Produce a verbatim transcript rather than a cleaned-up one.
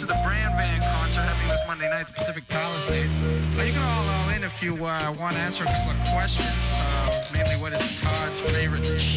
to the Brand Van concert happening this Monday night at the Pacific Palisades. Uh, you can all call in if you uh, want to answer a couple of questions. Uh, mainly, what is Todd's favorite